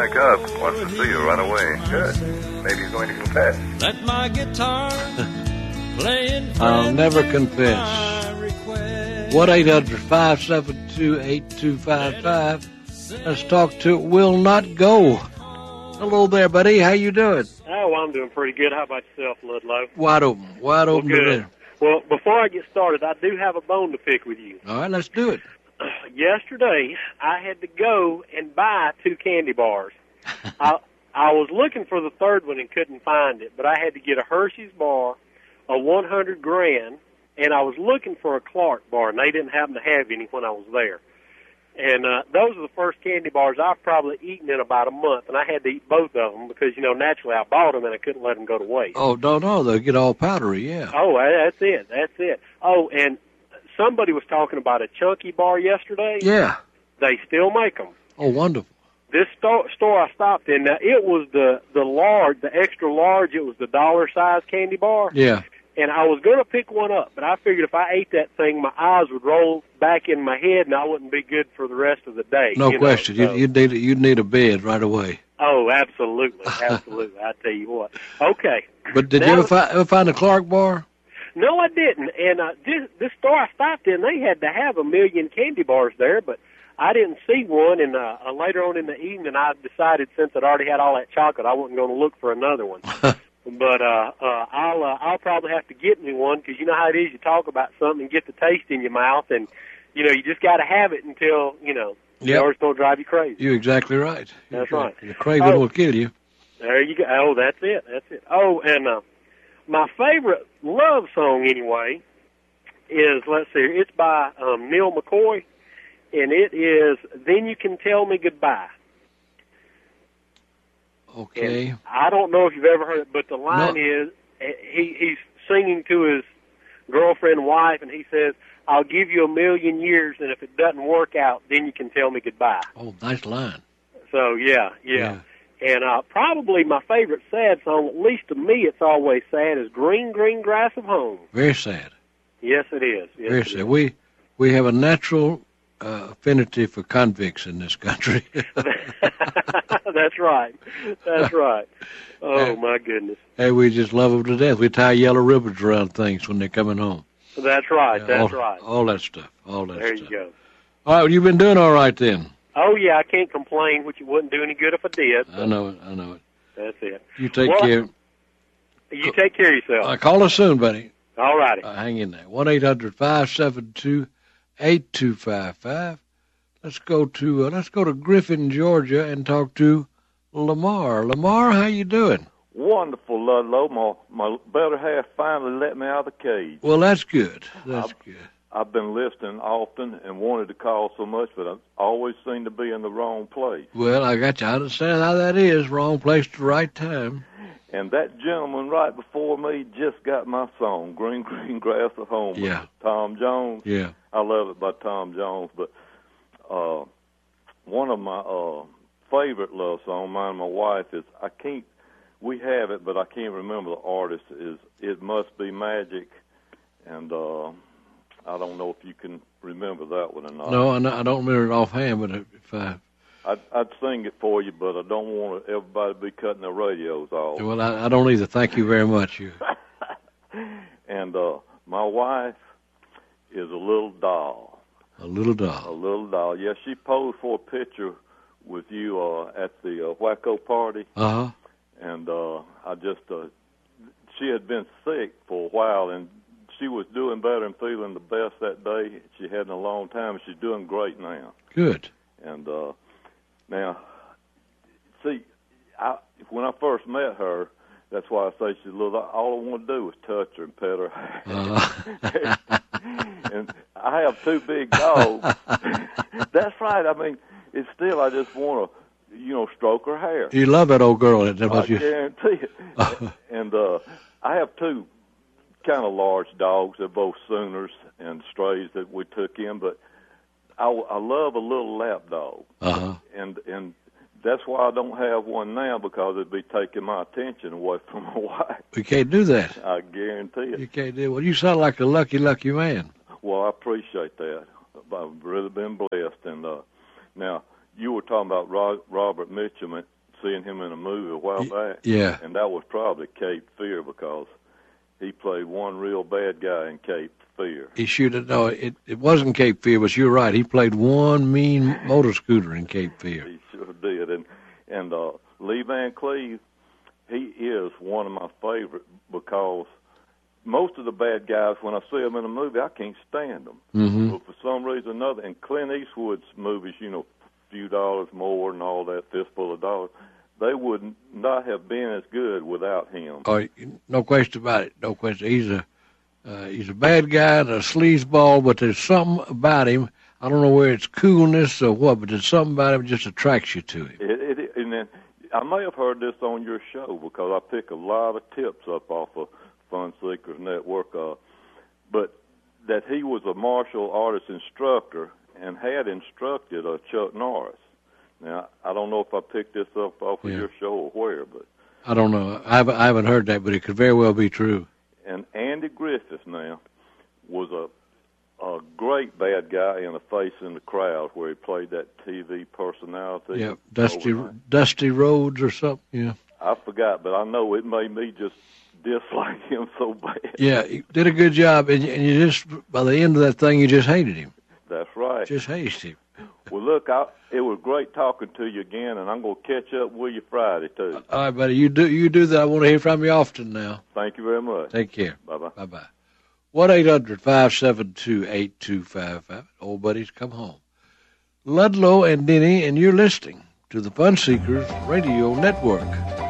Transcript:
back up. Wants to see you right away. Good. Maybe he's going to confess. Let my guitar playing. I'll never confess. 1-800-572-8255. Let's talk to Will Not Go. Hello there, buddy. How you doing? Oh, I'm doing pretty good. How about yourself, Ludlow? Wide open. Wide open. Good. Well, before I get started, I do have a bone to pick with you. All right, let's do it. Yesterday, I had to go and buy 2 candy bars. I was looking for the third one and couldn't find it, but I had to get a Hershey's bar, a 100 grand, and I was looking for a Clark bar, and they didn't happen to have any when I was there. And those are the first candy bars I've probably eaten in about a month, and I had to eat both of them because, naturally I bought them and I couldn't let them go to waste. Oh, no, they'll get all powdery, yeah. Oh, that's it. Oh, and somebody was talking about a Chunky bar yesterday. Yeah. They still make them. Oh, wonderful. This store I stopped in, now it was the large, the extra large, it was the dollar size candy bar. Yeah. And I was going to pick one up, but I figured if I ate that thing, my eyes would roll back in my head, and I wouldn't be good for the rest of the day. No question. So. You'd need a bed right away. Oh, absolutely, absolutely. I tell you what. Okay. But did you ever find a Clark bar? No, I didn't. And this store I stopped in, they had to have 1 million candy bars there, but I didn't see one. And later on in the evening, I decided since I'd already had all that chocolate, I wasn't going to look for another one. But I'll probably have to get me one because you know how it is. You talk about something and get the taste in your mouth, and you just got to have it until it's going to drive you crazy. You're exactly right. That's right. The craving will kill you. There you go. Oh, that's it. Oh, and my favorite love song anyway is let's see, it's by Neil McCoy, and it is "Then You Can Tell Me Goodbye." Okay. And I don't know if you've ever heard it, but the line is he's singing to his girlfriend and wife, and he says, "I'll give you 1 million years, and if it doesn't work out, then you can tell me goodbye." Oh, nice line. So, yeah. And probably my favorite sad song, at least to me it's always sad, is "Green, Green Grass of Home." Very sad. Yes, it is. Yes, very sad. We have a natural affinity for convicts in this country. That's right. Oh, my goodness. Hey, we just love them to death. We tie yellow ribbons around things when they're coming home. That's right. Right. All that stuff. There you go. All right, well, you've been doing all right then. Oh, yeah, I can't complain, which it wouldn't do any good if I did. I know it. That's it. You take care. You take care of yourself. Call us soon, buddy. All righty. Hang in there. 1-800-572-8255. Let's go to Griffin, Georgia, and talk to Lamar. Lamar, how you doing? Wonderful, Ludlow. My better half finally let me out of the cage. Well, that's good. I've been listening often and wanted to call so much, but I always seem to be in the wrong place. Well, I got you. I understand how that is. Wrong place at the right time. And that gentleman right before me just got my song, "Green, Green Grass of Home," yeah. by Tom Jones. Yeah. I love it by Tom Jones, but one of my favorite love songs, mine and my wife, is we have it, but I can't remember the artist, is "It Must Be Magic," and I don't know if you can remember that one or not. No, I don't remember it offhand, but if I'd sing it for you, but I don't want everybody to be cutting their radios off. Well, I don't either. Thank you very much. And my wife is a little doll. A little doll. A little doll. Yeah, she posed for a picture with you at the Wacko party. Uh-huh. And she had been sick for a while, and she was doing better and feeling the best that day she had in a long time. She's doing great now. Good. And now, see, when I first met her, that's why I say she's a little. All I want to do is touch her and pet her hair. And I have 2 big dogs. That's right. I mean, it's still. I just want to, stroke her hair. You love that old girl, isn't it? I guarantee it. And I have 2 kind of large dogs. They're both Sooners and strays that we took in, but I love a little lap dog. Uh-huh. And that's why I don't have one now, because it'd be taking my attention away from my wife. You can't do that. I guarantee it. You can't do it. Well, you sound like a lucky, lucky man. Well, I appreciate that. I've really been blessed. And now, you were talking about Robert Mitchum, seeing him in a movie a while back. Yeah. And that was probably Cape Fear because he played one real bad guy in Cape Fear. He should have. No, it wasn't Cape Fear, but you're right. He played one mean motor scooter in Cape Fear. He sure did. And Lee Van Cleve, he is one of my favorite because most of the bad guys, when I see them in a movie, I can't stand them. Mm-hmm. But for some reason or another, in Clint Eastwood's movies, you know, Few Dollars More and all that, Fistful of Dollars, they would not have been as good without him. Oh, no question about it. No question. He's a bad guy and a sleazeball, but there's something about him. I don't know whether it's coolness or what, but there's something about him that just attracts you to him. And then I may have heard this on your show because I pick a lot of tips up off of Fun Seekers Network, but that he was a martial artist instructor and had instructed Chuck Norris. Now, I don't know if I picked this up off of your show or where, but I don't know. I haven't heard that, but it could very well be true. And Andy Griffith now was a great bad guy in A Face in the Crowd, where he played that TV personality. Yeah, Dusty Rhodes or something. Yeah, I forgot, but I know it made me just dislike him so bad. Yeah, he did a good job, and you just by the end of that thing, you just hated him. That's right. Just hated him. Well, look, it was great talking to you again, and I'm going to catch up with you Friday too. All right, buddy, you do that. I want to hear from you often now. Thank you very much. Take care. Bye-bye. Bye-bye. 1-800-572-8255. Old buddies, come home. Ludlow and Denny, and you're listening to the Fun Seekers Radio Network.